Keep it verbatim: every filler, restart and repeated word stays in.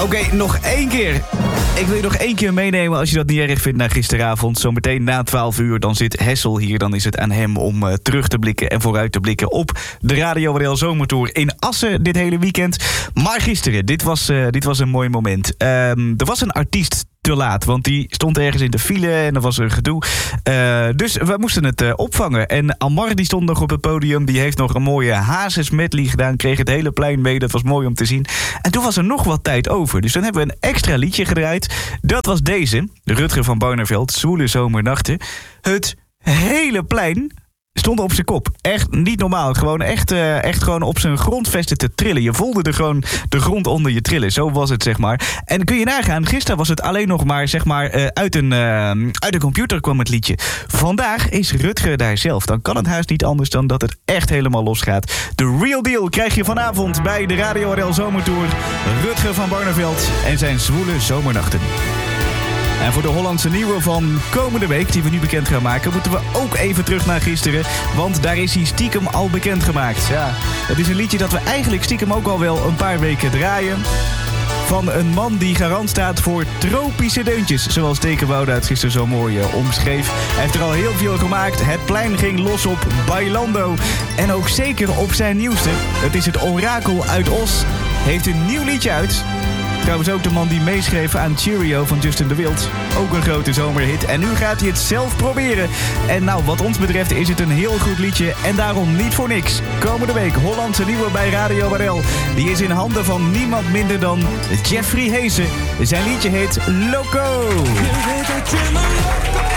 Oké, okay, nog één keer. Ik wil je nog één keer meenemen als je dat niet erg vindt naar gisteravond. Zometeen na twaalf uur, dan zit Hessel hier. Dan is het aan hem om uh, terug te blikken en vooruit te blikken op de Radio W L Zomertour in Assen dit hele weekend. Maar gisteren, dit was, uh, dit was een mooi moment. Um, er was een artiest te laat, want die stond ergens in de file en er was een gedoe. Uh, dus we moesten het uh, opvangen. En Amar die stond nog op het podium. Die heeft nog een mooie Hazes medley gedaan. Kreeg het hele plein mee. Dat was mooi om te zien. En toen was er nog wat tijd over. Dus dan hebben we een extra liedje gedraaid. Dat was deze. Rutger van Barneveld. Zwoele zomernachten. Het hele plein stond op zijn kop. Echt niet normaal. Gewoon echt, uh, echt gewoon op zijn grondvesten te trillen. Je voelde er gewoon de grond onder je trillen. Zo was het, zeg maar. En kun je nagaan, gisteren was het alleen nog maar, zeg maar, uh, uit, een, uh, uit de computer kwam het liedje. Vandaag is Rutger daar zelf. Dan kan het haast niet anders dan dat het echt helemaal losgaat. De real deal krijg je vanavond bij de Radio R L Zomertour. Rutger van Barneveld en zijn zwoele zomernachten. En voor de Hollandse nieuwe van komende week, die we nu bekend gaan maken, moeten we ook even terug naar gisteren. Want daar is hij stiekem al bekendgemaakt. Ja, het is een liedje dat we eigenlijk stiekem ook al wel een paar weken draaien. Van een man die garant staat voor tropische deuntjes. Zoals Tekenwoude het gisteren zo mooi uh, omschreef. Hij heeft er al heel veel gemaakt. Het plein ging los op Bailando. En ook zeker op zijn nieuwste. Het is het Orakel uit Os. Heeft een nieuw liedje uit. Trouwens ook de man die meeschreef aan Cheerio van Justin de Wild. Ook een grote zomerhit. En nu gaat hij het zelf proberen. En nou, wat ons betreft is het een heel goed liedje. En daarom niet voor niks. Komende week Hollandse nieuwe bij Radio R L. Die is in handen van niemand minder dan Jeffrey Heesen. Zijn liedje heet Loco. Je weet dat je me loco